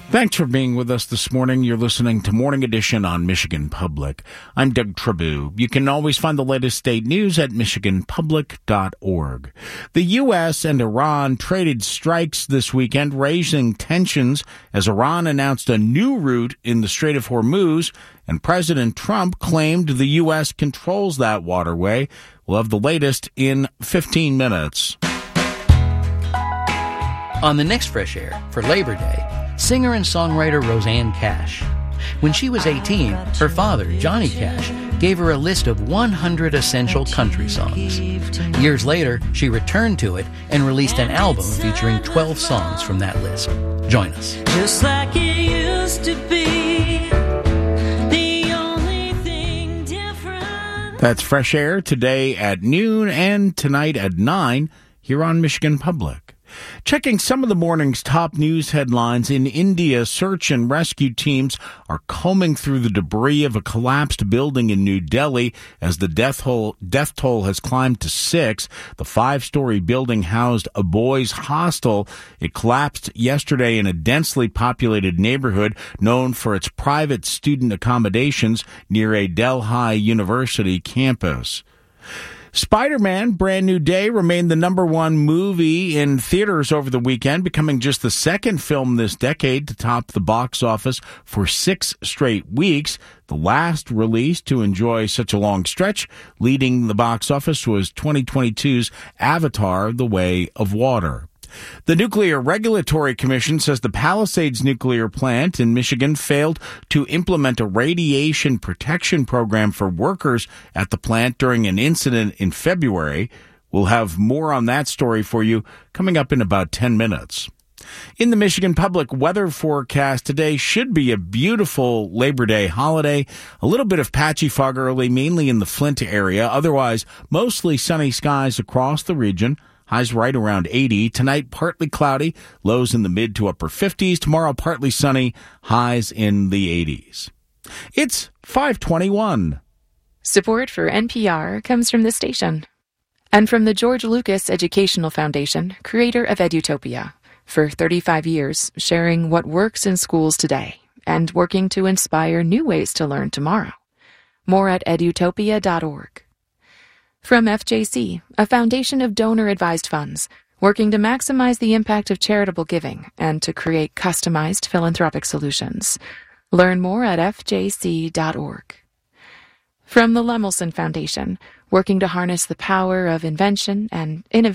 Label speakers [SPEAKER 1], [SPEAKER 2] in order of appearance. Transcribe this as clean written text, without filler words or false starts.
[SPEAKER 1] Thanks for being with us this morning. You're listening to Morning Edition on Michigan Public. I'm Doug Trabue. You can always find the latest state news at michiganpublic.org. The U.S. and Iran traded strikes this weekend, raising tensions as Iran announced a new route in the Strait of Hormuz, and President Trump claimed the U.S. controls that waterway. We'll have the latest in 15 minutes.
[SPEAKER 2] On the next Fresh Air for Labor Day, singer and songwriter Rosanne Cash. When she was 18, her father, Johnny Cash, gave her a list of 100 essential country songs. Years later, she returned to it and released an album featuring 12 songs from that list. Join us.
[SPEAKER 3] Just like it used to be, the only thing different.
[SPEAKER 1] That's Fresh Air today at noon and tonight at 9 here on Michigan Public. Checking some of the morning's top news headlines, in India, search and rescue teams are combing through the debris of a collapsed building in New Delhi as the death toll has climbed to 6. The 5-story building housed a boys' hostel. It collapsed yesterday in a densely populated neighborhood known for its private student accommodations near a Delhi University campus. Spider-Man: Brand New Day remained the #1 movie in theaters over the weekend, becoming just the second film this decade to top the box office for 6 straight weeks. The last release to enjoy such a long stretch leading the box office was 2022's Avatar: The Way of Water. The Nuclear Regulatory Commission says the Palisades nuclear plant in Michigan failed to implement a radiation protection program for workers at the plant during an incident in February. We'll have more on that story for you coming up in about 10 minutes. In the Michigan Public weather forecast today, should be a beautiful Labor Day holiday. A little bit of patchy fog early, mainly in the Flint area. Otherwise, mostly sunny skies across the region. Highs right around 80. Tonight, partly cloudy, lows in the mid to upper 50s. Tomorrow, partly sunny, highs in the 80s. It's 5:21.
[SPEAKER 4] Support for NPR comes from this station and from the George Lucas Educational Foundation, creator of Edutopia. For 35 years, sharing what works in schools today and working to inspire new ways to learn tomorrow. More at edutopia.org. From FJC, a foundation of donor-advised funds, working to maximize the impact of charitable giving and to create customized philanthropic solutions. Learn more at fjc.org. From the Lemelson Foundation, working to harness the power of invention and innovation